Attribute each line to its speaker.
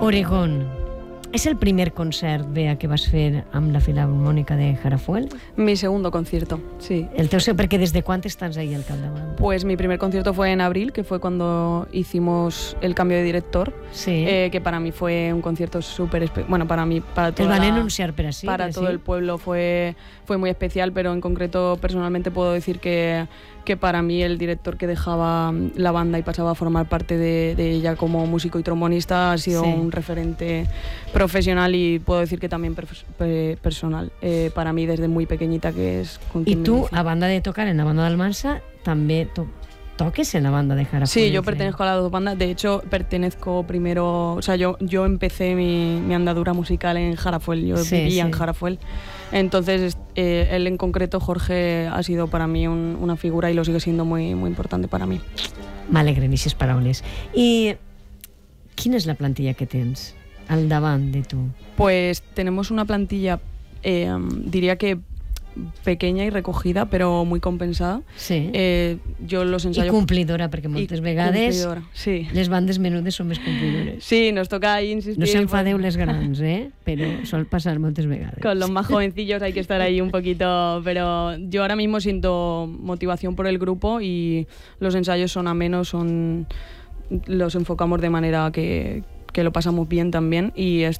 Speaker 1: Oregón. És el primer concert, Bea, que vas fer amb la Filarmònica de Jarafuel?
Speaker 2: Mi segundo concierto, sí.
Speaker 1: El teu, perquè desde quan estás ahí al capdavant?
Speaker 2: Pues mi primer concierto fue en abril, que fue cuando hicimos el cambio de director,
Speaker 1: sí.
Speaker 2: Que para mí fue un concierto súper bueno, para mí, para
Speaker 1: todo
Speaker 2: el pueblo fue muy especial, pero en concreto personalmente puedo decir que para mí el director que dejaba la banda y pasaba a formar parte de ella como músico y trombonista ha sido un referente profesional y puedo decir que también personal, para mí desde muy pequeñita, que es con quien
Speaker 1: me inicio. A banda de tocar en la banda d'Almansa també toques en la banda de Jarafuel.
Speaker 2: Sí, yo pertenezco a las dos bandas. De hecho, pertenezco primero... O sea, yo empecé mi andadura musical en Jarafuel. Yo vivía en Jarafuel. Entonces, él en concreto, Jorge, ha sido para mí una figura y lo sigue siendo muy, muy importante para mí.
Speaker 1: M'alegren aquestes paraules. I quina és la plantilla que tens al davant de tu?
Speaker 2: Pues tenemos una plantilla, diría que pequeña y recogida, pero muy compensada.
Speaker 1: Sí.
Speaker 2: Yo los ensayos...
Speaker 1: I complidora, perquè moltes vegades
Speaker 2: sí.
Speaker 1: Les bandes menudes són més complidores.
Speaker 2: Sí, nos toca ahí insistir.
Speaker 1: No s'enfadeu les grans, pero sol pasar moltes vegades.
Speaker 2: Con los más jovencillos hay que estar ahí un poquito, pero yo ahora mismo siento motivación por el grupo y los ensayos son amenos, los enfocamos de manera que lo pasamos bien también y